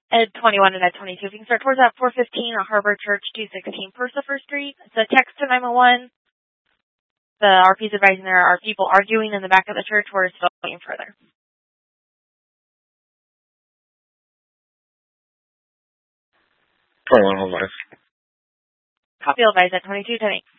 Ed 21 and Ed 22. If you can start towards that 415 at Harbor Church, 216 Percifer Street. It's a text to 911. The RP's advising there are people arguing in the back of the church. We're still waiting further. 21 hold live. Copy advised at 2210.